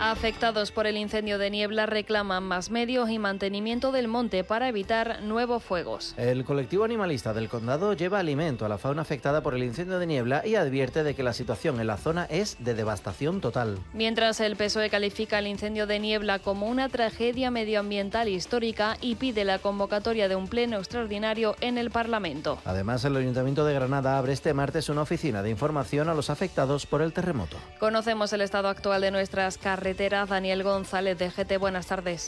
Afectados por el incendio de Niebla reclaman más medios y mantenimiento del monte para evitar nuevos fuegos. El colectivo animalista del condado lleva alimento a la fauna afectada por el incendio de Niebla y advierte de que la situación en la zona es de devastación total. Mientras el PSOE califica el incendio de Niebla como una tragedia medioambiental histórica y pide la convocatoria de un pleno extraordinario en el Parlamento. Además, el Ayuntamiento de Granada abre este martes una oficina de información a los afectados por el terremoto. Conocemos el estado actual de nuestras carreteras. Daniel González de GT, buenas tardes.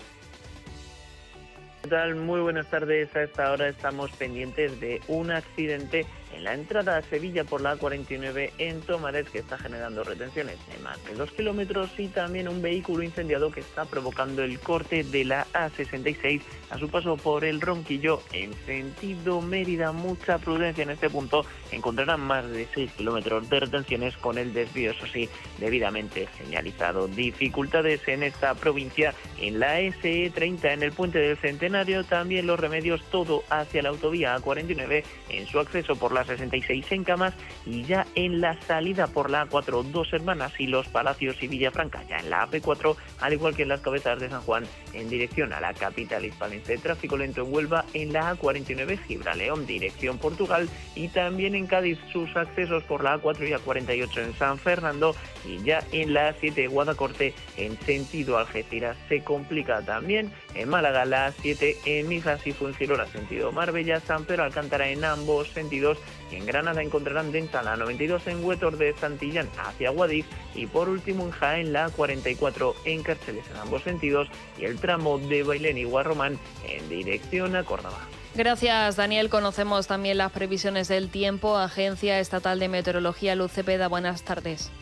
¿Qué tal? Muy buenas tardes. A esta hora estamos pendientes de un accidente en la entrada a Sevilla por la A49 en Tomares, que está generando retenciones de más de 2 kilómetros, y también un vehículo incendiado que está provocando el corte de la A66 a su paso por el Ronquillo en sentido Mérida. Mucha prudencia en este punto. Encontrarán más de 6 kilómetros de retenciones con el desvío, eso sí, debidamente señalizado. Dificultades en esta provincia en la SE30 en el puente del Centenario, también los remedios todo hacia la autovía A49 en su acceso por la 66 en Camas, y ya en la salida por la A4 Dos Hermanas y Los Palacios y Villafranca, ya en la AP4, al igual que en las Cabezas de San Juan en dirección a la capital hispalense. Tráfico lento en Huelva en la A49 Gibraleón dirección Portugal, y también en Cádiz sus accesos por la A4 y A48 en San Fernando, y ya en la A7 Guadacorte en sentido Algeciras. Se complica también en Málaga la A7 en Mijas y Fuengirola sentido Marbella, San Pedro Alcántara en ambos sentidos, y en Granada encontrarán densa la 92 en Huétor de Santillán hacia Guadix, y por último en Jaén la 44 en Cárceles en ambos sentidos, y el tramo de Bailén y Guarromán en dirección a Córdoba. Gracias, Daniel. Conocemos también las previsiones del tiempo. Agencia Estatal de Meteorología, Luz Cepeda, buenas tardes.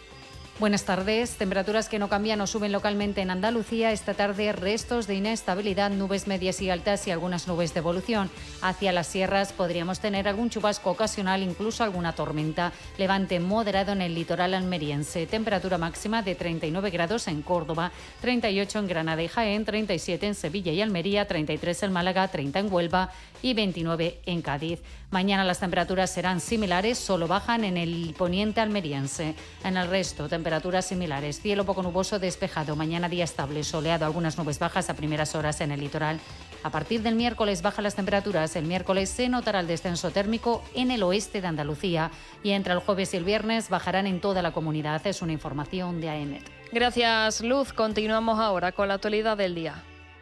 Buenas tardes. Temperaturas que no cambian o suben localmente en Andalucía. Esta tarde restos de inestabilidad, nubes medias y altas y algunas nubes de evolución. Hacia las sierras podríamos tener algún chubasco ocasional, incluso alguna tormenta. Levante moderado en el litoral almeriense. Temperatura máxima de 39 grados en Córdoba, 38 en Granada y Jaén, 37 en Sevilla y Almería, 33 en Málaga, 30 en Huelva y 29 en Cádiz. Mañana las temperaturas serán similares, solo bajan en el poniente almeriense. En el resto, temperaturas similares. Cielo poco nuboso despejado. Mañana día estable, soleado, algunas nubes bajas a primeras horas en el litoral. A partir del miércoles bajan las temperaturas. El miércoles se notará el descenso térmico en el oeste de Andalucía, y entre el jueves y el viernes bajarán en toda la comunidad. Es una información de AEMET. Gracias, Luz. Continuamos ahora con la actualidad del día.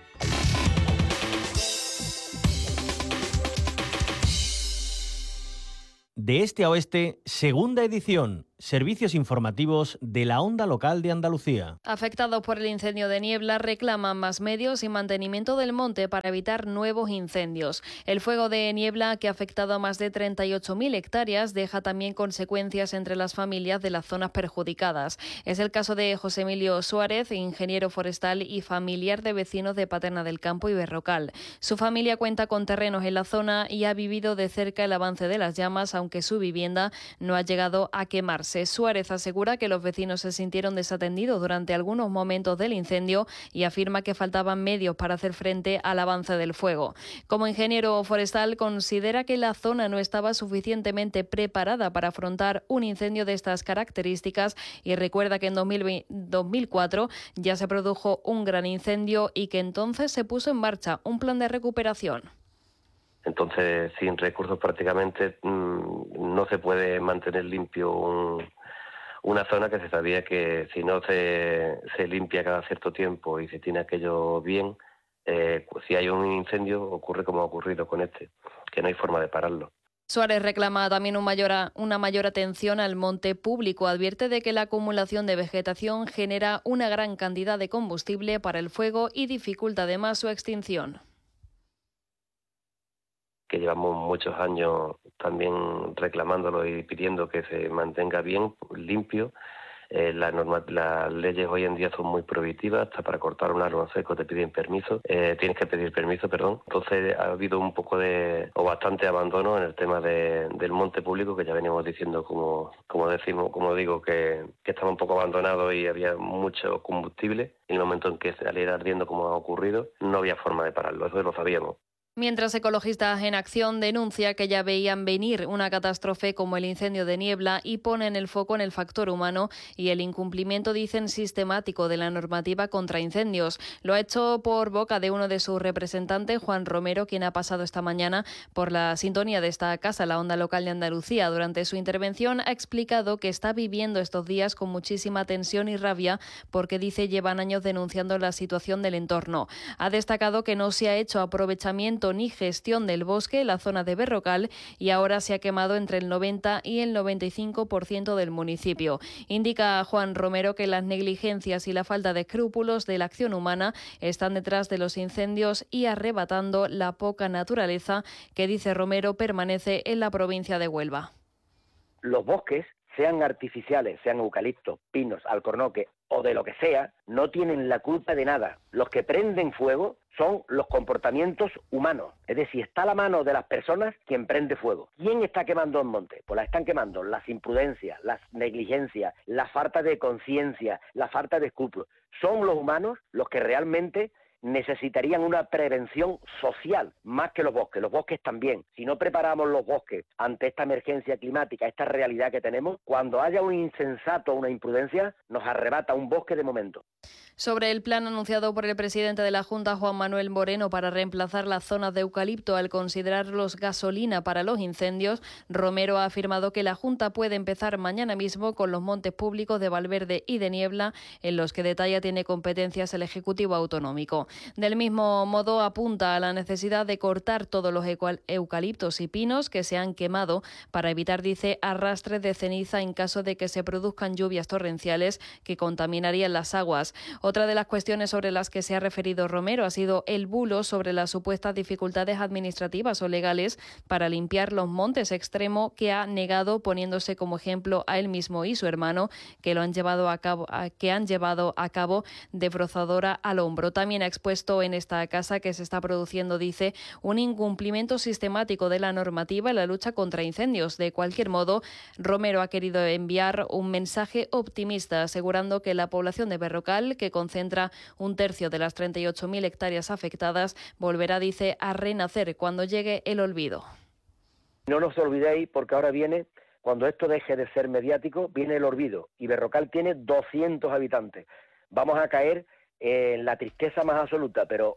De este a oeste, segunda edición. Servicios informativos de la onda local de Andalucía. Afectados por el incendio de Niebla reclaman más medios y mantenimiento del monte para evitar nuevos incendios. El fuego de Niebla, que ha afectado a más de 38.000 hectáreas, deja también consecuencias entre las familias de las zonas perjudicadas. Es el caso de José Emilio Suárez, ingeniero forestal y familiar de vecinos de Paterna del Campo y Berrocal. Su familia cuenta con terrenos en la zona y ha vivido de cerca el avance de las llamas, aunque su vivienda no ha llegado a quemarse. Suárez asegura que los vecinos se sintieron desatendidos durante algunos momentos del incendio y afirma que faltaban medios para hacer frente al avance del fuego. Como ingeniero forestal, considera que la zona no estaba suficientemente preparada para afrontar un incendio de estas características, y recuerda que en 2004 ya se produjo un gran incendio y que entonces se puso en marcha un plan de recuperación. Entonces, sin recursos prácticamente no se puede mantener limpio una zona que se sabía que si no se limpia cada cierto tiempo y se tiene aquello bien, si hay un incendio ocurre como ha ocurrido con este, que no hay forma de pararlo. Suárez reclama también una mayor atención al monte público. Advierte de que la acumulación de vegetación genera una gran cantidad de combustible para el fuego y dificulta además su extinción. Que llevamos muchos años también reclamándolo y pidiendo que se mantenga bien, limpio. Las leyes hoy en día son muy prohibitivas, hasta para cortar un árbol seco te piden permiso, tienes que pedir permiso, perdón. Entonces ha habido un poco bastante abandono en el tema del monte público, que ya venimos diciendo, como digo, que estaba un poco abandonado y había mucho combustible. En el momento en que saliera ardiendo como ha ocurrido, no había forma de pararlo, eso lo sabíamos. Mientras Ecologistas en Acción denuncia que ya veían venir una catástrofe como el incendio de Niebla y ponen el foco en el factor humano y el incumplimiento, dicen, sistemático de la normativa contra incendios. Lo ha hecho por boca de uno de sus representantes, Juan Romero, quien ha pasado esta mañana por la sintonía de esta casa, la Onda Local de Andalucía. Durante su intervención ha explicado que está viviendo estos días con muchísima tensión y rabia porque, dice, llevan años denunciando la situación del entorno. Ha destacado que no se ha hecho aprovechamiento ni gestión del bosque en la zona de Berrocal y ahora se ha quemado entre el 90 y el 95% del municipio. Indica Juan Romero que las negligencias y la falta de escrúpulos de la acción humana están detrás de los incendios y arrebatando la poca naturaleza que, dice Romero, permanece en la provincia de Huelva. Los bosques, sean artificiales, sean eucaliptos, pinos, alcornoque o de lo que sea, no tienen la culpa de nada. Los que prenden fuego son los comportamientos humanos. Es decir, está a la mano de las personas quien prende fuego. ¿Quién está quemando el monte? Pues la están quemando las imprudencias, las negligencias, la falta de conciencia, la falta de escrúpulos. Son los humanos los que realmente necesitarían una prevención social más que los bosques. Los bosques también. Si no preparamos los bosques ante esta emergencia climática, esta realidad que tenemos, cuando haya un insensato, una imprudencia, nos arrebata un bosque de momento. Sobre el plan anunciado por el presidente de la Junta, Juan Manuel Moreno, para reemplazar las zonas de eucalipto al considerarlos gasolina para los incendios, Romero ha afirmado que la Junta puede empezar mañana mismo con los montes públicos de Valverde y de Niebla, en los que detalla tiene competencias el Ejecutivo Autonómico. Del mismo modo, apunta a la necesidad de cortar todos los eucaliptos y pinos que se han quemado para evitar, dice, arrastres de ceniza en caso de que se produzcan lluvias torrenciales que contaminarían las aguas. Otra de las cuestiones sobre las que se ha referido Romero ha sido el bulo sobre las supuestas dificultades administrativas o legales para limpiar los montes extremo, que ha negado, poniéndose como ejemplo a él mismo y su hermano, que han llevado a cabo de brozadora al hombro. También ha expuesto en esta casa que se está produciendo, dice, un incumplimiento sistemático de la normativa en la lucha contra incendios. De cualquier modo, Romero ha querido enviar un mensaje optimista, asegurando que la población de Berrocal, que concentra un tercio de las 38.000 hectáreas afectadas, volverá, dice, a renacer cuando llegue el olvido. No nos olvidéis, porque ahora viene, cuando esto deje de ser mediático, viene el olvido. Y Berrocal tiene 200 habitantes. Vamos a caer en la tristeza más absoluta, pero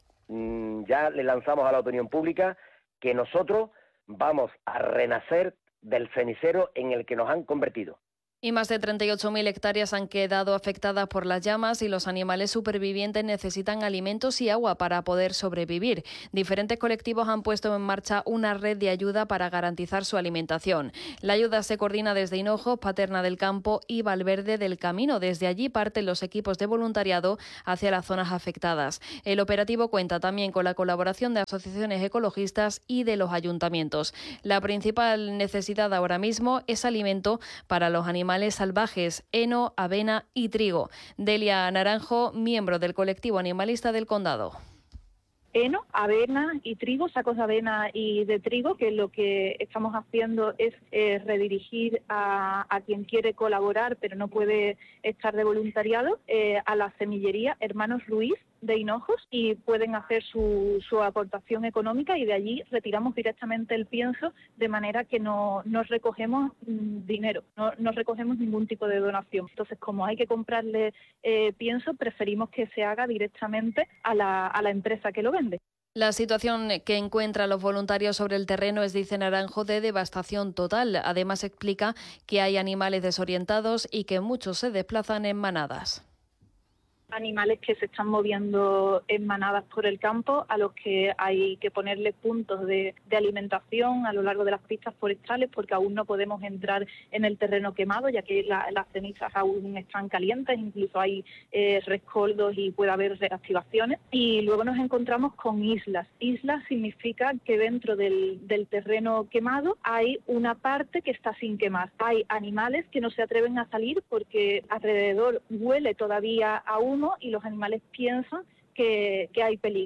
ya le lanzamos a la opinión pública que nosotros vamos a renacer del cenicero en el que nos han convertido. Y más de 38.000 hectáreas han quedado afectadas por las llamas y los animales supervivientes necesitan alimentos y agua para poder sobrevivir. Diferentes colectivos han puesto en marcha una red de ayuda para garantizar su alimentación. La ayuda se coordina desde Hinojos, Paterna del Campo y Valverde del Camino. Desde allí parten los equipos de voluntariado hacia las zonas afectadas. El operativo cuenta también con la colaboración de asociaciones ecologistas y de los ayuntamientos. La principal necesidad ahora mismo es alimento para los animales salvajes, heno, avena y trigo. Delia Naranjo, miembro del colectivo animalista del Condado. Heno, avena y trigo, sacos de avena y de trigo, que lo que estamos haciendo es redirigir a quien quiere colaborar pero no puede estar de voluntariado a la semillería Hermanos Ruiz de Hinojos, y pueden hacer su aportación económica, y de allí retiramos directamente el pienso, de manera que no recogemos dinero, no recogemos ningún tipo de donación. Entonces, como hay que comprarle pienso, preferimos que se haga directamente a la empresa que lo vende. La situación que encuentran los voluntarios sobre el terreno es, dice Naranjo, de devastación total. Además, explica que hay animales desorientados y que muchos se desplazan en manadas. Animales que se están moviendo en manadas por el campo, a los que hay que ponerle puntos de alimentación a lo largo de las pistas forestales, porque aún no podemos entrar en el terreno quemado, ya que las cenizas aún están calientes, incluso hay rescoldos y puede haber reactivaciones. Y luego nos encontramos con islas. Islas significa que dentro del terreno quemado hay una parte que está sin quemar. Hay animales que no se atreven a salir porque alrededor huele todavía a humo y los animales piensan que hay peligro.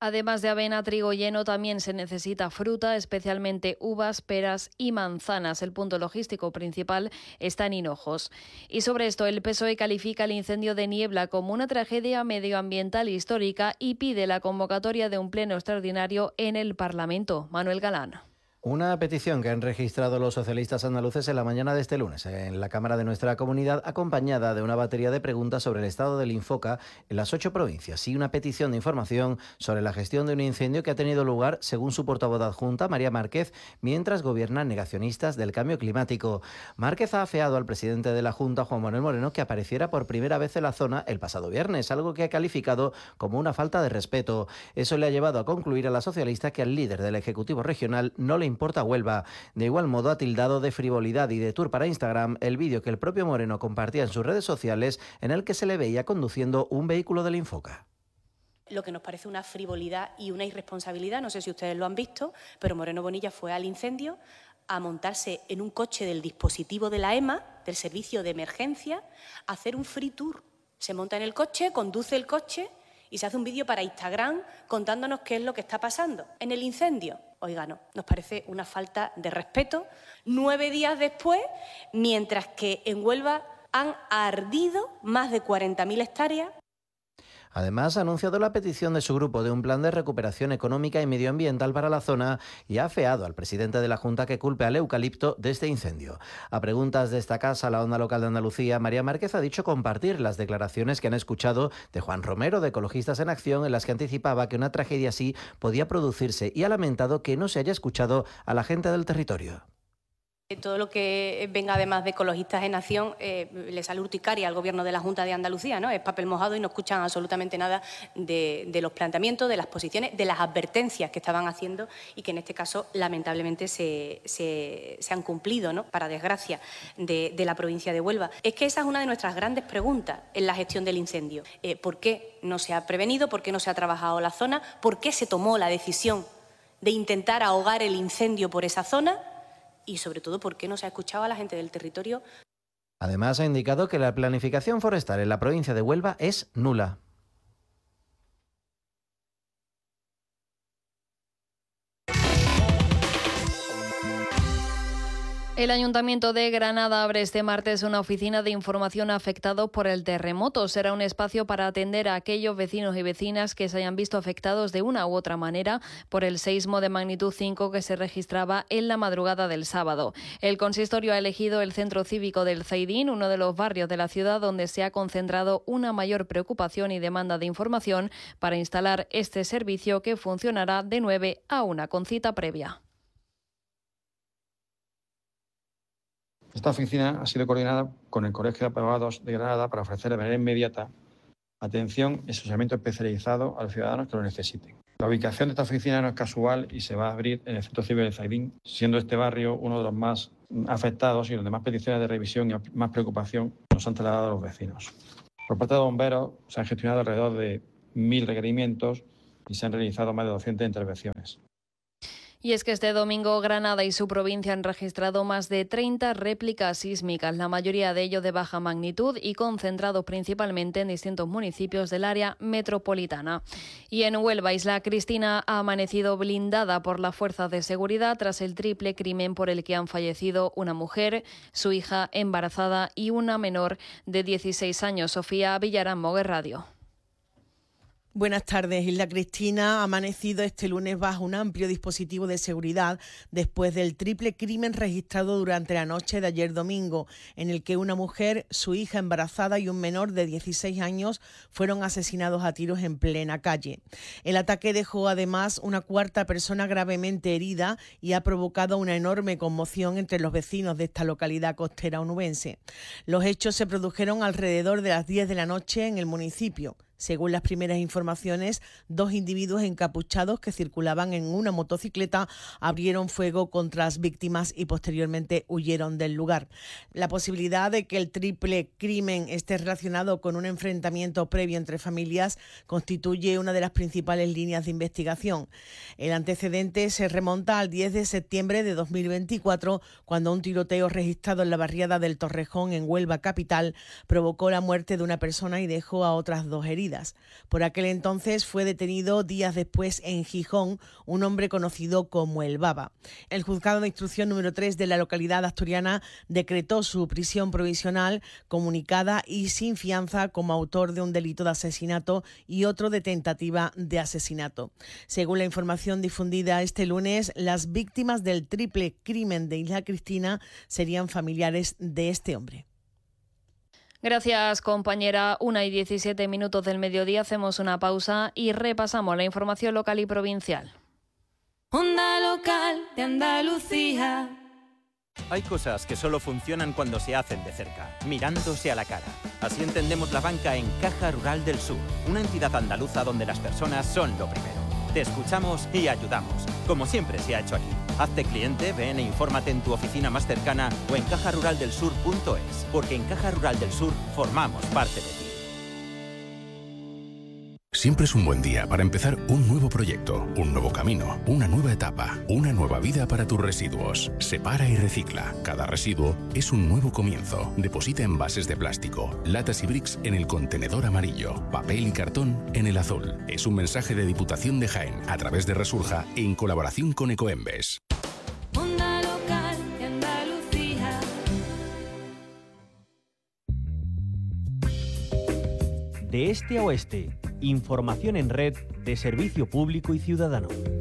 Además de avena, trigo y heno, también se necesita fruta, especialmente uvas, peras y manzanas. El punto logístico principal está en Hinojos. Y sobre esto, el PSOE califica el incendio de Niebla como una tragedia medioambiental histórica y pide la convocatoria de un pleno extraordinario en el Parlamento. Manuel Galán. Una petición que han registrado los socialistas andaluces en la mañana de este lunes en la Cámara de nuestra comunidad, acompañada de una batería de preguntas sobre el estado del Infoca en las 8 provincias y una petición de información sobre la gestión de un incendio que ha tenido lugar, según su portavoz adjunta, María Márquez, mientras gobiernan negacionistas del cambio climático. Márquez ha afeado al presidente de la Junta, Juan Manuel Moreno, que apareciera por primera vez en la zona el pasado viernes, algo que ha calificado como una falta de respeto. Eso le ha llevado a concluir a la socialista que al líder del Ejecutivo regional no le importa Huelva. De igual modo ha tildado de frivolidad y de tour para Instagram el vídeo que el propio Moreno compartía en sus redes sociales en el que se le veía conduciendo un vehículo del Infoca. Lo que nos parece una frivolidad y una irresponsabilidad, no sé si ustedes lo han visto, pero Moreno Bonilla fue al incendio a montarse en un coche del dispositivo de la EMA, del servicio de emergencia, a hacer un free tour. Se monta en el coche, conduce el coche y se hace un vídeo para Instagram contándonos qué es lo que está pasando en el incendio. Oiga, no, nos parece una falta de respeto. 9 días después, mientras que en Huelva han ardido más de 40.000 hectáreas. Además, ha anunciado la petición de su grupo de un plan de recuperación económica y medioambiental para la zona y ha afeado al presidente de la Junta que culpe al eucalipto de este incendio. A preguntas de esta casa, la Onda Local de Andalucía, María Márquez ha dicho compartir las declaraciones que han escuchado de Juan Romero, de Ecologistas en Acción, en las que anticipaba que una tragedia así podía producirse y ha lamentado que no se haya escuchado a la gente del territorio. Todo lo que venga además de Ecologistas en Acción le sale urticaria al Gobierno de la Junta de Andalucía, ¿no? Es papel mojado y no escuchan absolutamente nada de los planteamientos, de las posiciones, de las advertencias que estaban haciendo y que en este caso lamentablemente se han cumplido, ¿no? Para desgracia de la provincia de Huelva. Es que esa es una de nuestras grandes preguntas en la gestión del incendio. ¿Por qué no se ha prevenido? ¿Por qué no se ha trabajado la zona? ¿Por qué se tomó la decisión de intentar ahogar el incendio por esa zona? Y, sobre todo, ¿por qué no se ha escuchado a la gente del territorio? Además, ha indicado que la planificación forestal en la provincia de Huelva es nula. El Ayuntamiento de Granada abre este martes una oficina de información a afectados por el terremoto. Será un espacio para atender a aquellos vecinos y vecinas que se hayan visto afectados de una u otra manera por el seísmo de magnitud 5 que se registraba en la madrugada del sábado. El consistorio ha elegido el Centro Cívico del Zaidín, uno de los barrios de la ciudad donde se ha concentrado una mayor preocupación y demanda de información, para instalar este servicio que funcionará de 9 a 1 con cita previa. Esta oficina ha sido coordinada con el Colegio de Abogados de Granada para ofrecer de manera inmediata atención y asesoramiento especializado a los ciudadanos que lo necesiten. La ubicación de esta oficina no es casual y se va a abrir en el Centro Cívico del Zaidín, siendo este barrio uno de los más afectados y donde más peticiones de revisión y más preocupación nos han trasladado a los vecinos. Por parte de bomberos se han gestionado alrededor de 1.000 requerimientos y se han realizado más de 200 intervenciones. Y es que este domingo Granada y su provincia han registrado más de 30 réplicas sísmicas, la mayoría de ellos de baja magnitud y concentrados principalmente en distintos municipios del área metropolitana. Y en Huelva, Isla Cristina ha amanecido blindada por las fuerzas de seguridad tras el triple crimen por el que han fallecido una mujer, su hija embarazada y una menor de 16 años. Sofía Villarán, Moguer Radio. Buenas tardes. Isla Cristina ha amanecido este lunes bajo un amplio dispositivo de seguridad después del triple crimen registrado durante la noche de ayer domingo, en el que una mujer, su hija embarazada y un menor de 16 años fueron asesinados a tiros en plena calle. El ataque dejó además una cuarta persona gravemente herida y ha provocado una enorme conmoción entre los vecinos de esta localidad costera onubense. Los hechos se produjeron alrededor de las 10 de la noche en el municipio. Según las primeras informaciones, 2 individuos encapuchados que circulaban en una motocicleta abrieron fuego contra las víctimas y posteriormente huyeron del lugar. La posibilidad de que el triple crimen esté relacionado con un enfrentamiento previo entre familias constituye una de las principales líneas de investigación. El antecedente se remonta al 10 de septiembre de 2024, cuando un tiroteo registrado en la barriada del Torrejón, en Huelva capital, provocó la muerte de una persona y dejó a otras 2 heridas. heridas. Por aquel entonces fue detenido días después en Gijón un hombre conocido como el Baba. El juzgado de instrucción número 3 de la localidad asturiana decretó su prisión provisional comunicada y sin fianza como autor de un delito de asesinato y otro de tentativa de asesinato. Según la información difundida este lunes, las víctimas del triple crimen de Isla Cristina serían familiares de este hombre. Gracias, compañera. 1:17 del mediodía. Hacemos una pausa y repasamos la información local y provincial. Onda Local de Andalucía. Hay cosas que solo funcionan cuando se hacen de cerca, mirándose a la cara. Así entendemos la banca en Caja Rural del Sur, una entidad andaluza donde las personas son lo primero. Te escuchamos y ayudamos, como siempre se ha hecho aquí. Hazte cliente, ven e infórmate en tu oficina más cercana o en cajaruraldelsur.es, porque en Caja Rural del Sur formamos parte de ti. Siempre es un buen día para empezar un nuevo proyecto, un nuevo camino, una nueva etapa, una nueva vida para tus residuos. Separa y recicla. Cada residuo es un nuevo comienzo. Deposita envases de plástico, latas y bricks en el contenedor amarillo, papel y cartón en el azul. Es un mensaje de Diputación de Jaén a través de Resurja en colaboración con Ecoembes. Onda Local de Andalucía. De este a oeste, información en red de servicio público y ciudadano.